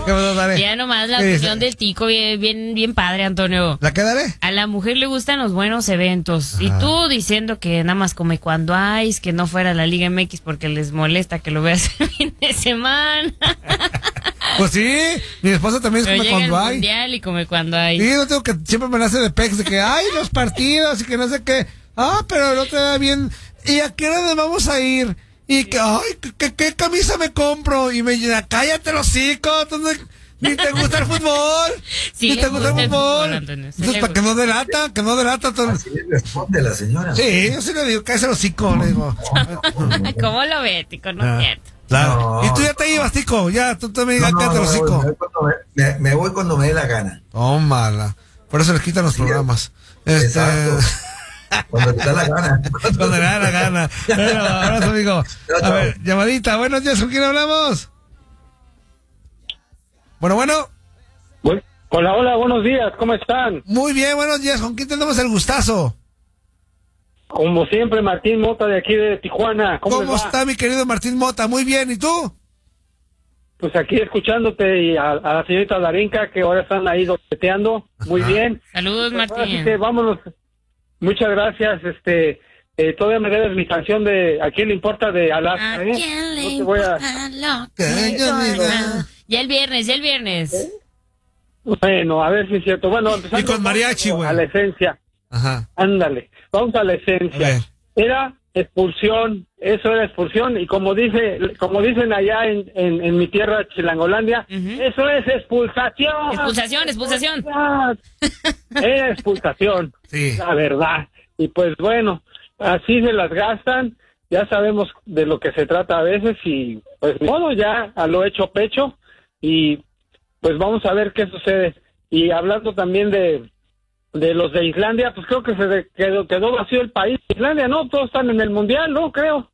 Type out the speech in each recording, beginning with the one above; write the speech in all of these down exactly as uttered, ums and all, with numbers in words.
pasó, dale? Ya nomás la ¿Qué opinión dice? del tico, bien, bien, bien padre, Antonio. ¿La qué, dale? A la mujer le gustan los buenos eventos. Ajá. Y tú diciendo que nada más come cuando hay, que no fuera la Liga M X porque les molesta que lo veas el fin de semana. Pues sí, mi esposa también Pero come llega cuando el hay. mundial y come cuando hay. Sí, no tengo que siempre me hace de pex de que hay los partidos y que no sé qué. Ah, pero no te da bien. ¿Y a qué hora nos vamos a ir? Y que, ay, ¿qué, qué, qué camisa me compro? Y me dice, cállate los hocicos, tú no- ni te gusta el fútbol. Sí ni le te gusta el gusta el fútbol. fútbol, Antonio, sí Entonces, le para que no delata, que no delata todo. Así le responde la señora. Sí, yo sí le digo, cállate los hocicos, le digo. ¿Cómo lo ve, tico? No Ah, es cierto. claro. No. Y tú ya te ibas, tico, ya, tú también No, digas, no, cállate no, los me, voy, hocicos. me voy cuando me, me- me voy cuando me dé la gana. Tómala. Por eso les quitan los Sí, programas. Este... Exacto. Cuando te da la gana. Cuando le da la gana. Bueno, abrazo, amigo. A ver, llamadita. Buenos días, ¿con quién hablamos? Bueno, bueno. Bu- Hola, hola, buenos días, ¿cómo están? Muy bien, buenos días. ¿Con quién tenemos el gustazo? Como siempre, Martín Mota de aquí de Tijuana. ¿Cómo, ¿Cómo les va? está mi querido Martín Mota? Muy bien, ¿y tú? Pues aquí escuchándote y a, a la señorita Darinka que ahora están ahí doteando. Muy Ajá. bien. Saludos, Pues ahora sí Martín. que vámonos. Muchas gracias. Este, eh, todavía me debes mi canción de ¿A quién le importa? De ¿A Alaska. ¿eh? quién le No te voy a- importa lo Que que yo yo diga. haga? Ya el viernes, ya el viernes. Bueno, a ver si es cierto. Bueno, empezando Y con mariachi, güey. a la esencia. Ajá. Ándale, vamos a la A esencia. ver. Era expulsión, eso era expulsión, y como dice, como dicen allá en, en, en mi tierra, Chilangolandia, Ujú. eso es expulsación. Expulsación, expulsación. Era expulsación, Sí. la verdad. Y pues bueno, así se las gastan, ya sabemos de lo que se trata a veces, y pues ni modo, ya a lo hecho pecho, y pues vamos a ver qué sucede. Y hablando también de de los de Islandia, pues creo que se de- quedó, quedó vacío el país. Islandia, ¿no? Todos están en el Mundial, ¿no? Creo.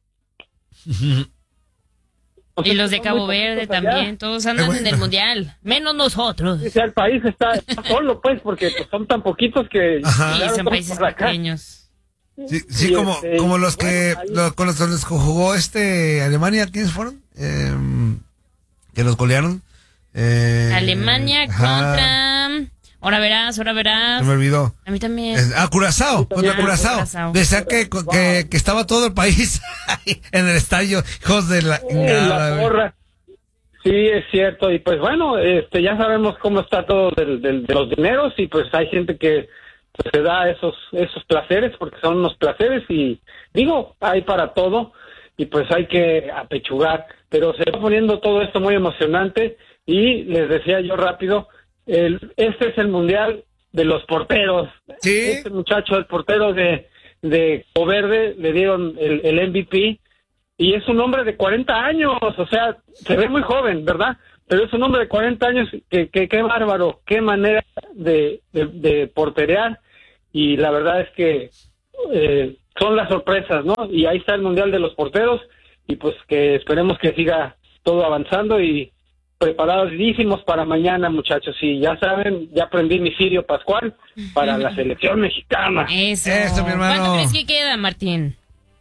O sea, Y los de son Cabo muy Verde poquitos allá. también, todos andan Qué bueno. en el mundial, menos nosotros. O sea, el país está, está solo, pues, porque pues, son tan poquitos que... Ajá. Sí, llegaron son todos países por acá. pequeños. Sí, sí, Y como, este, como los que, bueno, ahí- los- con los, con los que jugó este Alemania, ¿quiénes fueron? Eh, que los golearon. Eh, Alemania ajá, contra... Ahora verás, ahora verás. Se me olvidó. A mí también. Es- Ah, Curazao, contra Ah, Curazao. Curazao. Decía que, que, que estaba todo el país ahí en el estadio, hijos de la... En la nada, güey. porra. Sí, es cierto. Y pues bueno, este ya sabemos cómo está todo del, del- de los dineros, y pues hay gente que pues, se da esos esos placeres, porque son unos placeres, y digo, hay para todo, y pues hay que apechugar. Pero se va poniendo todo esto muy emocionante, y les decía yo rápido, el, este es el mundial de los porteros. Sí. Este muchacho, el portero de, de Cabo Verde, le dieron el, el M V P, y es un hombre de cuarenta años, o sea, se ve muy joven, ¿verdad? Pero es un hombre de cuarenta años, que, que qué bárbaro, qué manera de, de, de porterear, y la verdad es que eh, son las sorpresas, ¿no? Y ahí está el Mundial de los Porteros, y pues que esperemos que siga todo avanzando, y preparadísimos para mañana, muchachos. Y ya saben, ya aprendí mi Sirio Pascual para la selección mexicana. Eso. Eso, mi hermano. ¿Cuánto crees que queda, Martín?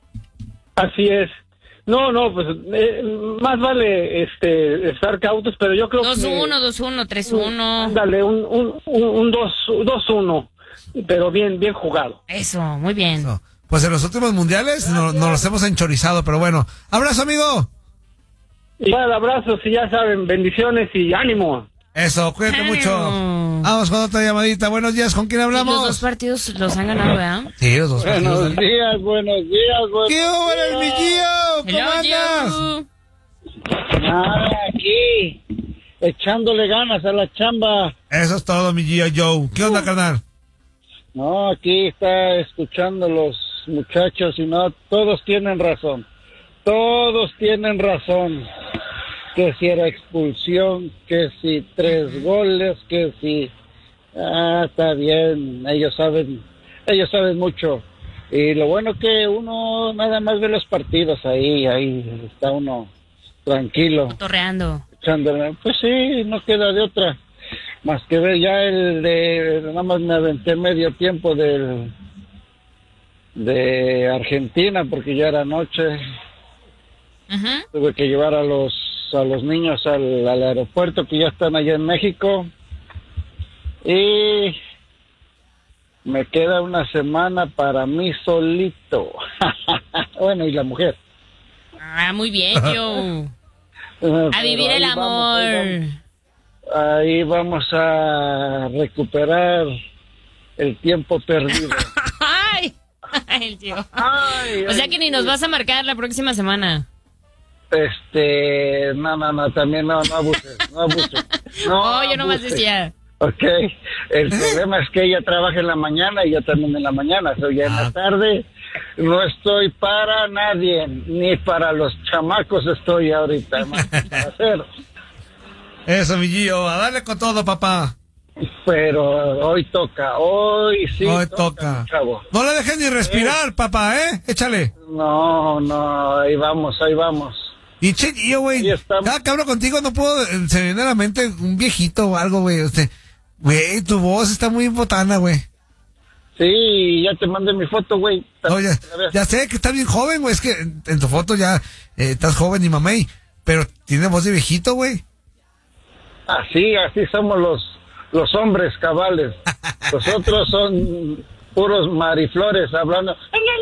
Así es. No, no, pues eh, más vale este estar cautos, pero yo creo dos que... uno, dos uno, tres uno. Ándale, un, un, un, un dos uno, pero bien, bien jugado. Eso, muy bien. Eso. Pues en los últimos mundiales no- nos los hemos enchorizado, pero bueno. Abrazo, amigo. Y un abrazo, si ya saben, bendiciones y ánimo. Eso, cuídate Ánimo. mucho. Vamos con otra llamadita. Buenos días, ¿con quién Y los dos hablamos? partidos los han ganado, ¿verdad? Sí, los dos partidos. Buenos días, buenos días, buenos ¿Qué hubo, el mi Gio? Hello, ¿Cómo andas? Joe. Nada, aquí, echándole ganas a la chamba. Eso es todo, mi Gio Joe. ¿Qué onda, carnal? No, aquí está escuchando los muchachos, y no, todos tienen razón. Todos tienen razón. Que si era expulsión, que si tres goles, que si... Ah, está bien, ellos saben, ellos saben mucho. Y lo bueno que uno nada más ve los partidos ahí, ahí está uno tranquilo, Torreando. echándole. Pues sí, no queda de otra. Más que ver ya el de... Nada más me aventé medio tiempo del... de Argentina, porque ya era noche. Ajá. Tuve que llevar a los a los niños al, al aeropuerto que ya están allá en México. Y me queda una semana para mí solito. Bueno, y la mujer. Ah, muy bien, yo. A vivir el amor. Vamos, ahí, vamos, ahí vamos a recuperar el tiempo perdido. Ay, el tío. Ay, O sea ay, que ni nos vas a marcar la próxima semana. Este, no, no, no, también no, no abuses, no abuses. No, Oh, yo nomás abuses. decía. Ok, el problema es que ella trabaja en la mañana y yo también en la mañana, soy ya en la tarde. No estoy para nadie, ni para los chamacos estoy ahorita, más para hacer. Eso, mi Gio, a darle con todo, papá. Pero hoy toca, hoy sí Hoy toca, toca. mi chavo. No le dejes ni respirar, papá, ¿eh? Échale. No, no, ahí vamos, ahí vamos. Y che, Gio, güey, Ahí estamos. cada que hablo contigo no puedo, eh, se me viene a la mente un viejito o algo, güey. Usted, güey, tu voz está muy botana, güey. Sí, ya te mandé mi foto, güey. No, ya, A ver. ya sé que estás bien joven, güey. Es que en, en tu foto ya eh, estás joven y mamey. Pero tiene voz de viejito, güey. Así, así somos los, los hombres cabales. Los otros son puros mariflores hablando.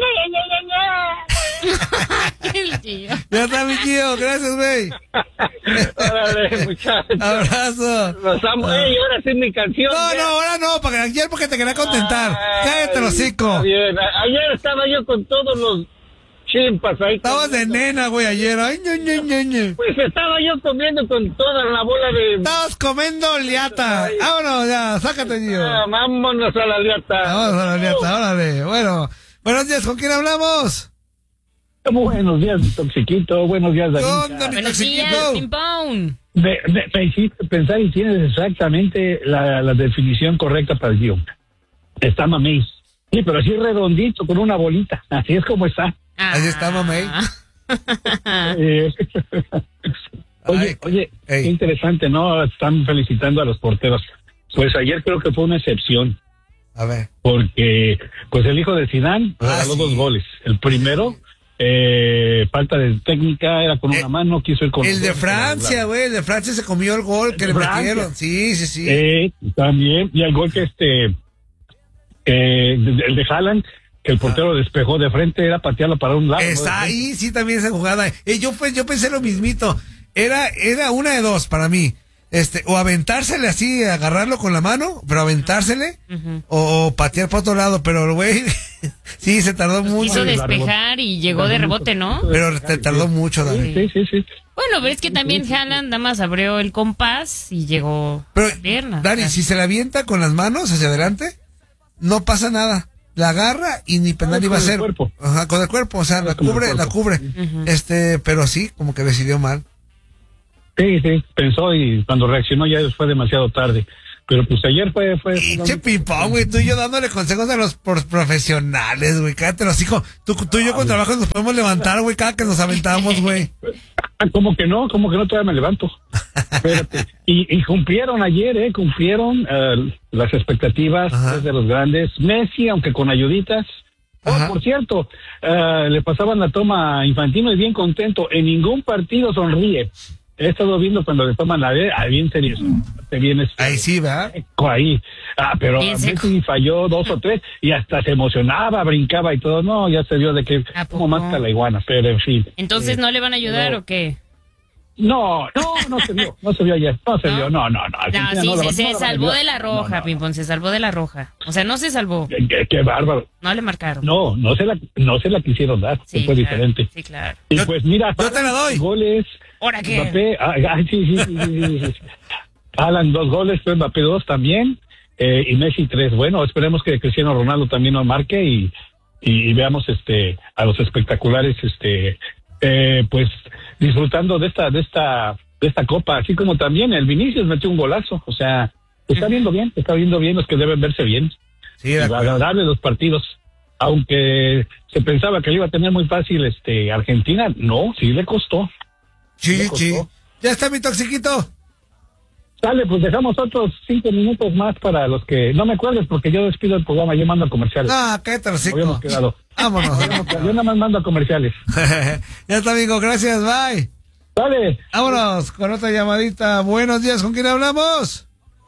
El tío. Ya está, mi tío. Gracias, güey. Órale, muchachos. Abrazo. Los amo. Ey, ahora sí mi canción. No, ya. no, ahora no, para ayer porque te quería contentar. Ay, Cállate los está hocico. bien. A- Ayer estaba yo con todos los chimpas ahí. Estabas de comiendo. nena, güey, ayer. Ay, ño, ño, ño, ño. Pues estaba yo comiendo con toda la bola de... Estabas comiendo liata. Vámonos, ya, sácate, tío. Ah, vámonos a la liata. Vamos a la liata, órale. Bueno, buenos días, ¿con quién hablamos? Buenos días, Toxiquito. Buenos días, David. ¿Dónde, mi Buenos días, toxiquito? Pimpón. De, de- me hiciste pensar y tienes exactamente la, la definición correcta para el guión. Está mamey. Sí, pero así redondito, con una bolita. Así es como está. Ahí está, mamey. Eh, oye, Ay, oye, ey. qué interesante, ¿no? Están felicitando a los porteros. Pues ayer creo que fue una excepción, A ver. porque pues el hijo de Zidane Ah, regaló sí. dos goles. El primero, eh, falta de técnica, era con Eh, una mano, quiso ir con El los de dos, Francia, güey, el de Francia se comió el gol que El le de Francia. metieron. Sí, sí, sí. Eh, también, y el gol que este, eh, el de Haaland, que el portero despejó de frente, era patearlo para un lado. Está ¿no? ahí, sí, también esa jugada. Eh, yo, pues, yo pensé lo mismito. Era, era una de dos para mí. Este, o aventársele así, agarrarlo con la mano, pero aventársele, Ujú. o, o patear para otro lado, pero el güey, sí, se tardó mucho. Quiso de- despejar y llegó de rebote, ¿no? Pero te tardó mucho, David. Sí, sí, sí. Bueno, pero es que también Haaland nada más abrió el compás y llegó Pero, a piernas. Dani, si se la avienta con las manos hacia adelante, no pasa nada. La agarra y ni penal Ah, iba a con el ser. cuerpo. Ajá, con el cuerpo, o sea, la Con el cubre, la cuerpo. cubre. Ujú. Este, pero sí, como que decidió mal. Sí, sí, pensó y cuando reaccionó ya fue demasiado tarde. Pero pues ayer fue... fue Pinche pipón, güey, tú y yo dándole consejos a los por- profesionales, güey, cállate los hijos. Tú, tú y yo con trabajo nos podemos levantar, güey, cada que nos aventamos, güey. Ah, ¿Cómo que no? ¿Cómo que no? Todavía me levanto. Espérate. Y, y cumplieron ayer, ¿eh? Cumplieron eh, las expectativas Ajá. de los grandes. Messi, aunque con ayuditas. Oh, Ajá. por cierto, eh, le pasaban la toma a Infantino y bien contento. En ningún partido sonríe. He estado viendo cuando le toman la B, ah, bien serio. Te vienes Ahí sí, ¿verdad? seco ahí. Ah, pero Bien seco. Messi falló dos o tres y hasta se emocionaba, brincaba y todo. No, ya se vio de que ¿A como poco? mata la iguana, pero en fin. Entonces, Eh, ¿no le van a ayudar no. o qué? No, no, no se vio, no se vio ayer, no se ¿No? vio, no, no, no. No, Argentina sí, no lo- se, no se lo van a salvó ayudar. de la No, roja, no, Pimpón, se salvó de la roja. O sea, no se salvó, Qué, qué- qué bárbaro. no le marcaron. No, no se la, no se la quisieron dar, Sí, fue claro, diferente. Sí, claro. Y Yo- pues mira, yo te la doy. goles, ¿Ahora qué? Mbappé, ah, ah, sí, sí, sí, sí, sí, sí. Alan dos goles, pues Mbappé dos también, eh, y Messi tres. Bueno, esperemos que Cristiano Ronaldo también nos marque y, y, y veamos este a los espectaculares, este, eh, pues disfrutando de esta, de esta, de esta copa, así como también el Vinicius metió un golazo, o sea, se está viendo bien, se está viendo bien los que deben verse bien. Sí, de acuerdo. Agradable los partidos. Aunque se pensaba que le iba a tener muy fácil este Argentina, no, sí le costó. Sí, me sí. costó. Ya está mi toxiquito. Dale, pues dejamos otros cinco minutos más para los que... No me acuerdes porque yo despido el programa, yo mando a comerciales. Ah, cállate los Habíamos hocico. quedado. Vámonos. Yo nada más mando a comerciales. Ya está, amigo, gracias, bye. Dale. Vámonos con otra llamadita. Buenos días, ¿con quién hablamos?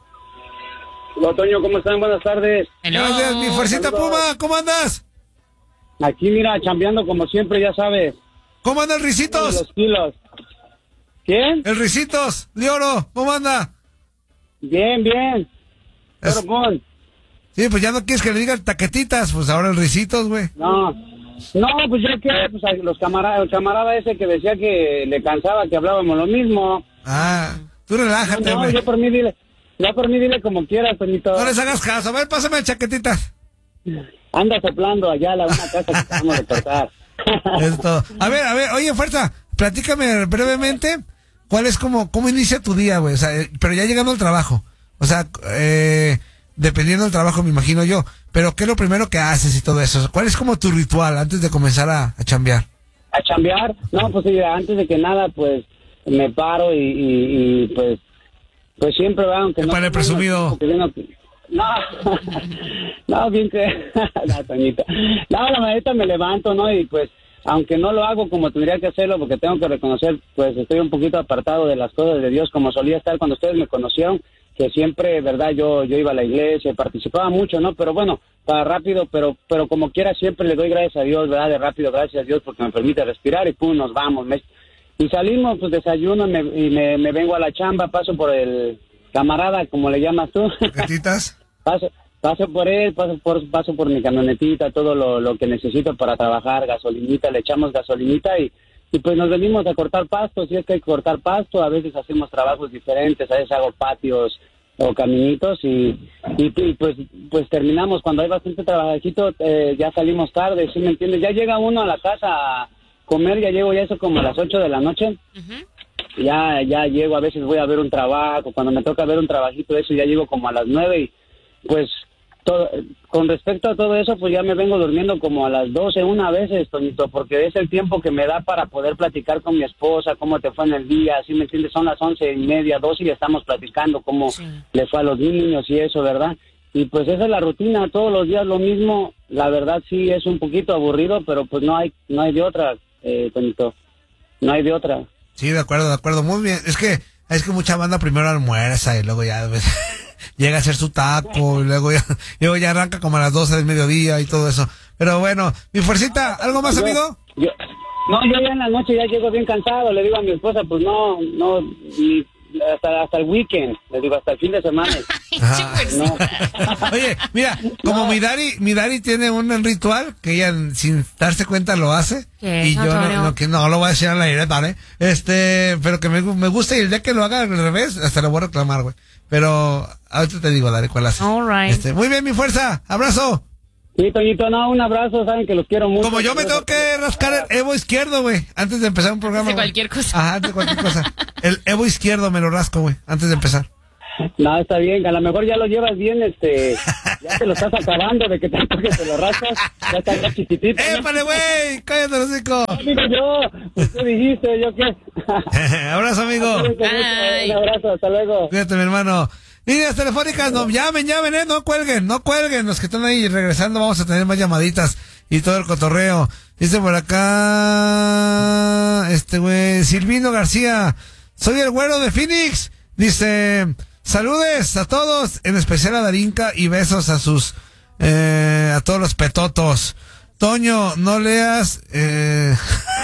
Hola, Toño, ¿cómo están? Buenas tardes. Hello. Buenos días, mi fuercita Puma, ¿cómo andas? Aquí, mira, chambeando como siempre, ya sabes. ¿Cómo anda el Ricitos? Los kilos. ¿Quién? El Ricitos, de oro, ¿cómo anda? Bien, bien. Es- Pero con... Sí, pues ya no quieres que le digan taquetitas, pues ahora el Ricitos, güey. No, no, pues ya que, pues a los camaradas, el camarada ese que decía que le cansaba que hablábamos lo mismo. Ah, tú relájate, No, güey. yo por mí dile, ya por mí dile como quieras, Toñito. No les hagas caso. A ver, pásame chaquetitas. Anda soplando allá a la una casa que acabamos de cortar. Esto. A ver, a ver, oye, fuerza, platícame brevemente cuál es como, cómo inicia tu día, güey. O sea, eh, pero ya llegando al trabajo. O sea, eh, dependiendo del trabajo, me imagino yo. Pero, ¿qué es lo primero que haces y todo eso? ¿Cuál es como tu ritual antes de comenzar a, a chambear? ¿A chambear? No, pues sí, antes de que nada, pues me paro y, y, y, pues pues siempre va, aunque Qué no... padre presumido. porque viene- No, no, bien que... No, Toñito. No, la neta me levanto, ¿no? Y pues, aunque no lo hago como tendría que hacerlo, porque tengo que reconocer, pues estoy un poquito apartado de las cosas de Dios, como solía estar cuando ustedes me conocieron, que siempre, ¿verdad? Yo yo iba a la iglesia, participaba mucho, ¿no? Pero bueno, para rápido, pero pero como quiera siempre le doy gracias a Dios, ¿verdad? De rápido, gracias a Dios porque me permite respirar y pum, nos vamos. Me- y salimos, pues desayuno me, y me, me vengo a la chamba, paso por el camarada, como le llamas tú. ¿Chaquetitas? paso paso por él, paso por paso por mi camionetita, todo lo, lo que necesito para trabajar, gasolinita, le echamos gasolinita y y pues nos venimos a cortar pasto, si es que hay que cortar pasto, a veces hacemos trabajos diferentes, a veces hago patios o caminitos y, y, y pues pues terminamos, cuando hay bastante trabajito, eh, ya salimos tarde, ¿sí me entiendes? Ya llega uno a la casa a comer, ya llego ya eso como a las ocho de la noche, Ujú. ya ya llego, a veces voy a ver un trabajo, cuando me toca ver un trabajito, eso ya llego como a las nueve y pues todo, con respecto a todo eso, pues ya me vengo durmiendo como a las doce, una veces, Toñito, porque es el tiempo que me da para poder platicar con mi esposa, cómo te fue en el día, ¿sí me entiendes? Son las once y media, doce y ya estamos platicando cómo Sí. le fue a los niños y eso, ¿verdad? Y pues esa es la rutina, todos los días lo mismo, la verdad sí es un poquito aburrido, pero pues no hay no hay de otra, eh, Toñito, no hay de otra. Sí, de acuerdo, de acuerdo. Muy bien. Es que, es que mucha banda primero almuerza y luego ya pues, llega a hacer su taco y luego ya, y luego ya arranca como a las doce del mediodía y todo eso. Pero bueno, mi fuercita, ¿algo más, Yo- amigo? yo- no, yo ya en la noche ya llego bien cansado, le digo a mi esposa, pues no, no, ni hasta, hasta el weekend, le digo, hasta el fin de semana. Ajá. No, Oye, mira, como mi Dari, mi Dari tiene un ritual que ella sin darse cuenta lo hace. ¿Qué? Y yo no, Antonio? no, que no lo voy a decir a la directa, ¿eh? Este, pero que me, me gusta y el día que lo haga al revés, hasta lo voy a reclamar, güey. Pero ahorita te digo, Dari, cuál hace. All right. Este, muy bien, mi fuerza, abrazo. sí, Toñito, no, un abrazo, saben que los quiero mucho. Como yo me tengo que rascar el Evo izquierdo, güey, antes de empezar un programa. Antes de güey. cualquier cosa. Ajá, antes de cualquier cosa. El Evo izquierdo me lo rasco, güey, antes de empezar. No, está bien, a lo mejor ya lo llevas bien, este, ya te lo estás acabando de que tanto que te lo rascas, ya está ya chiquitito. ¿no? ¡Épale, güey! ¡Cállate, los hocico! Digo yo, pues tú dijiste, yo qué. Abrazo, amigo. Cuídense mucho, Bye. un abrazo, hasta luego. Cuídate, mi hermano. Líneas telefónicas, no llamen, llamen, eh, no cuelguen, no cuelguen. Los que están ahí regresando, vamos a tener más llamaditas y todo el cotorreo. Dice por acá, este güey, Silvino García, soy el güero de Phoenix. Dice, saludes a todos, en especial a Darinka y besos a sus, eh, a todos los petotos. Toño, no leas, eh,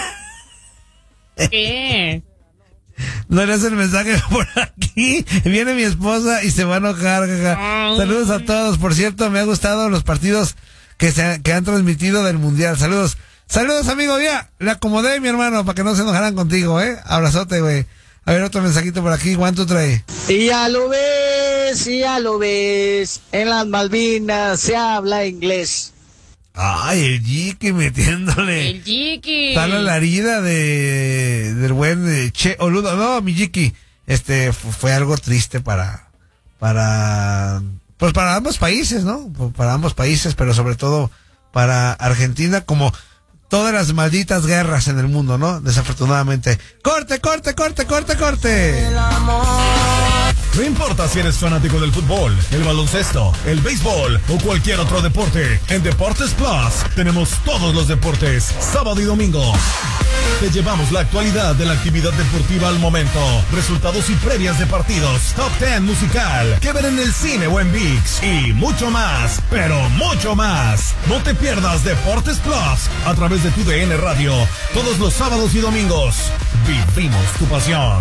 ¿Qué? no leas el mensaje por aquí. Viene mi esposa y se va a enojar. Jaja. Saludos a todos. Por cierto, me ha gustado los partidos que se que han transmitido del mundial. Saludos. Saludos, amigo. Ya, le acomodé, mi hermano, para que no se enojaran contigo, ¿eh? Abrazote, güey. A ver, otro mensajito por aquí. ¿Cuánto trae? Y ya lo ves, y ya lo ves, en las Malvinas se habla inglés. Ay, el Jiki metiéndole. El Jiki. Está la larida de del buen eh, Che Oludo. No, mi Jiki. Este fu- fue algo triste para para pues para ambos países, ¿no? Para ambos países, pero sobre todo para Argentina, como todas las malditas guerras en el mundo, ¿no? Desafortunadamente. Corte, corte, corte, corte, corte. El amor No importa si eres fanático del fútbol, el baloncesto, el béisbol o cualquier otro deporte, en Deportes Plus tenemos todos los deportes, sábado y domingo. Te llevamos la actualidad de la actividad deportiva al momento, resultados y previas de partidos, top ten musical, que ver en el cine o en ViX y mucho más, pero mucho más. No te pierdas Deportes Plus a través de tu D N Radio todos los sábados y domingos. Vivimos tu pasión.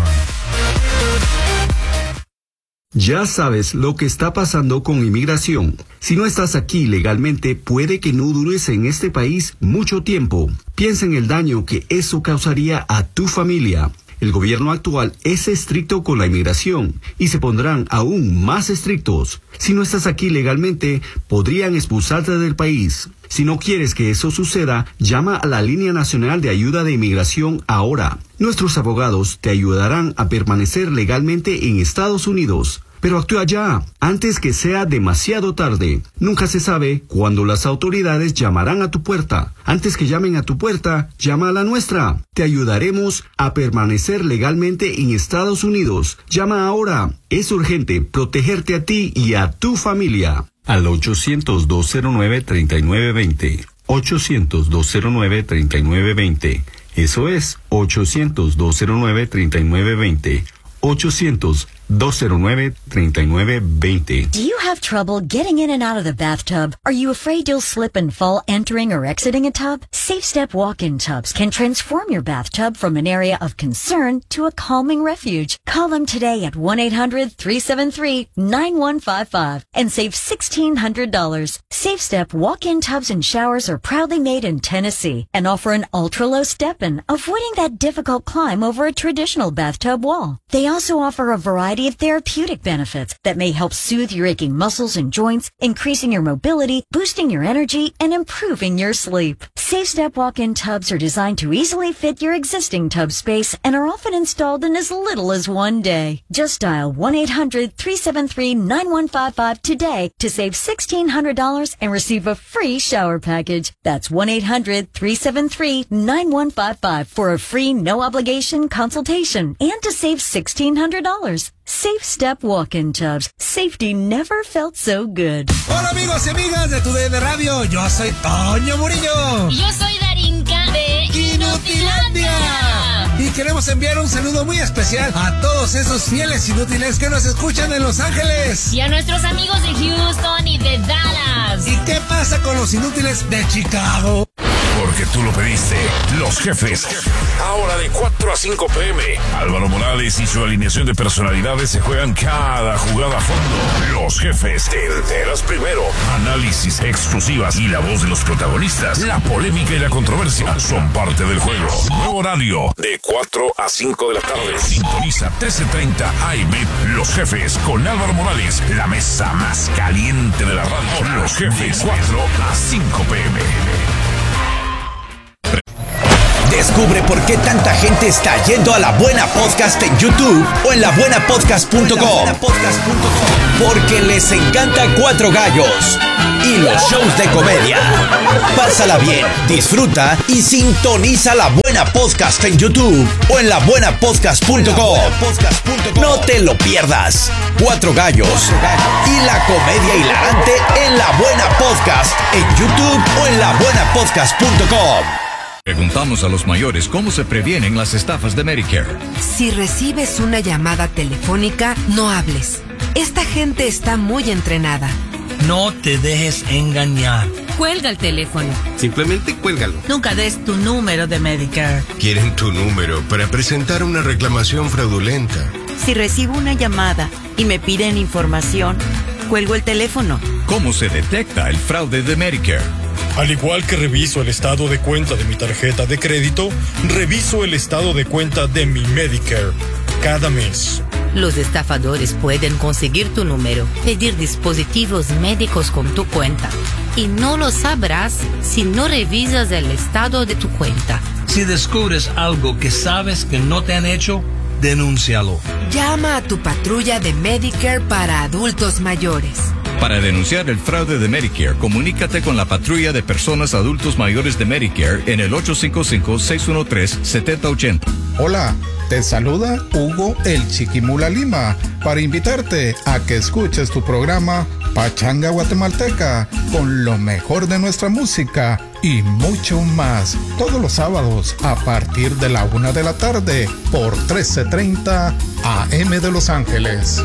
Ya sabes lo que está pasando con inmigración. Si no estás aquí legalmente, puede que no dures en este país mucho tiempo. Piensa en el daño que eso causaría a tu familia. El gobierno actual es estricto con la inmigración y se pondrán aún más estrictos. Si no estás aquí legalmente, podrían expulsarte del país. Si no quieres que eso suceda, llama a la Línea Nacional de Ayuda de Inmigración ahora. Nuestros abogados te ayudarán a permanecer legalmente en Estados Unidos. Pero actúa ya, antes que sea demasiado tarde. Nunca se sabe cuándo las autoridades llamarán a tu puerta. Antes que llamen a tu puerta, llama a la nuestra. Te ayudaremos a permanecer legalmente en Estados Unidos. Llama ahora. Es urgente protegerte a ti y a tu familia. Al ochocientos, dos cero nueve, tres nueve dos cero. ochocientos, dos cero nueve, tres nueve dos cero. Eso es ochocientos, dos cero nueve, tres nueve dos cero. ochocientos, dos cero nueve, tres nueve dos cero. Do you have trouble getting in and out of the bathtub? Are you afraid you'll slip and fall entering or exiting a tub? SafeStep walk-in tubs can transform your bathtub from an area of concern to a calming refuge. Call them today at one eight hundred, three seven three, nine one five five and save sixteen hundred dollars. SafeStep walk-in tubs and showers are proudly made in Tennessee and offer an ultra-low step-in, avoiding that difficult climb over a traditional bathtub wall. They also offer a variety of therapeutic benefits that may help soothe your aching muscles and joints, increasing your mobility, boosting your energy, and improving your sleep. SafeStep walk-in tubs are designed to easily fit your existing tub space and are often installed in as little as one day. Just dial one eight hundred, three seven three, nine one five five today to save sixteen hundred dollars and receive a free shower package. That's one eight hundred, three seven three, nine one five five for a free no-obligation consultation and to save sixteen hundred dollars. SafeStep walk-in tubs. Safety never felt so good. Hola amigos y amigas de tu D N Radio, yo soy Toño Murillo. Y yo soy Darinka de Inutilandia. Y queremos enviar un saludo muy especial a todos esos fieles inútiles que nos escuchan en Los Ángeles. Y a nuestros amigos de Houston y de Dallas. ¿Y qué pasa con los inútiles de Chicago? Porque tú lo pediste. Los Jefes. Ahora de cuatro a cinco p m Álvaro Morales y su alineación de personalidades se juegan cada jugada a fondo. Los Jefes. Te enteras primero. Análisis, exclusivas y la voz de los protagonistas. La polémica y la controversia son parte del juego. Nuevo horario de cuatro a cinco de la tarde. Sintoniza trece treinta A M. Los Jefes con Álvaro Morales. La mesa más caliente de la radio. Los Jefes. cuatro a cinco p m Descubre por qué tanta gente está yendo a La Buena Podcast en YouTube o en la buena podcast punto com. Porque les encanta Cuatro Gallos y los shows de comedia. Pásala bien, disfruta y sintoniza La Buena Podcast en YouTube o en la buena podcast punto com. No te lo pierdas. Cuatro Gallos y la comedia hilarante en La Buena Podcast en YouTube o en la buena podcast punto com. Preguntamos a los mayores cómo se previenen las estafas de Medicare. Si recibes una llamada telefónica, no hables. Esta gente está muy entrenada. No te dejes engañar. Cuelga el teléfono. Simplemente cuélgalo. Nunca des tu número de Medicare. Quieren tu número para presentar una reclamación fraudulenta. Si recibo una llamada y me piden información, cuelgo el teléfono. ¿Cómo se detecta el fraude de Medicare? Al igual que reviso el estado de cuenta de mi tarjeta de crédito, reviso el estado de cuenta de mi Medicare cada mes. Los estafadores pueden conseguir tu número, pedir dispositivos médicos con tu cuenta. Y no lo sabrás si no revisas el estado de tu cuenta. Si descubres algo que sabes que no te han hecho, denúncialo. Llama a tu patrulla de Medicare para adultos mayores. Para denunciar el fraude de Medicare, comunícate con la patrulla de personas adultos mayores de Medicare en el ocho cinco cinco, seis uno tres, siete cero ocho cero. Hola, Te saluda Hugo el Chiquimula Lima para invitarte a que escuches tu programa Pachanga Guatemalteca con lo mejor de nuestra música y mucho más. Todos los sábados a partir de la una de la tarde por trece treinta A M de Los Ángeles.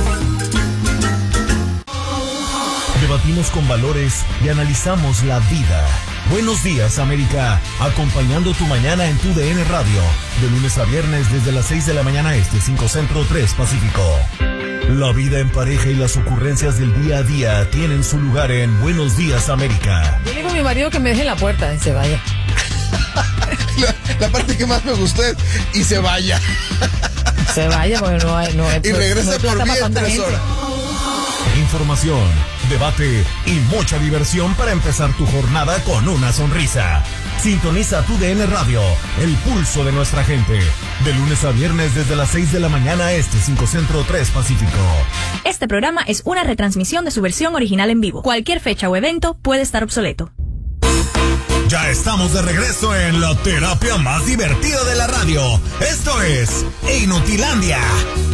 Debatimos con valores y analizamos la vida. Buenos días, América. Acompañando tu mañana en tu D N Radio. De lunes a viernes desde las seis de la mañana este, cinco Centro, tres Pacífico. La vida en pareja y las ocurrencias del día a día tienen su lugar en Buenos días, América. Yo le digo a mi marido que me deje en la puerta y se vaya. La, la parte que más me gustó es y se vaya. Se vaya porque no hay... No hay y regrese no por mí en tres horas. Información, debate y mucha diversión para empezar tu jornada con una sonrisa. Sintoniza tu D N Radio, el pulso de nuestra gente. De lunes a viernes desde las seis de la mañana este, cinco Centro, tres Pacífico. Este programa es una retransmisión de su versión original en vivo. Cualquier fecha o evento puede estar obsoleto. Ya estamos de regreso en la terapia más divertida de la radio. Esto es Inutilandia.